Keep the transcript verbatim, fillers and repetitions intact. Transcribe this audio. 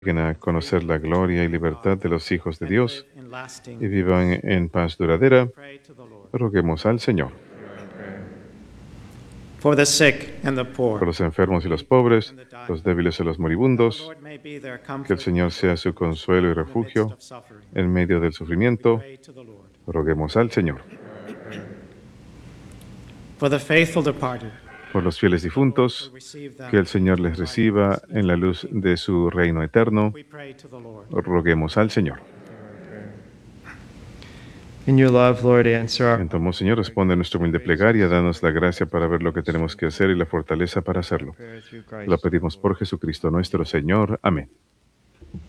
lleguen a conocer la gloria y libertad de los hijos de Dios y vivan en paz duradera, roguemos al Señor. For the sick and the Por poor, los enfermos y los pobres, los débiles y los the moribundos, Lord may be their que el comfort Señor sea su consuelo y in the midst refugio of suffering. en medio del We sufrimiento, pray to the Lord. roguemos al Señor. For the faithful departed, Por los fieles difuntos, who receive them que el Señor les in the light reciba of His en la luz kingdom. de su reino eterno, We pray to the Lord. roguemos al Señor. In your love, Lord, answer our Entonces, Señor, responde a nuestra humilde plegaria, danos la gracia para ver lo que tenemos que hacer y la fortaleza para hacerlo. prayer through Lo Christ. pedimos por Jesucristo nuestro Señor. Amén.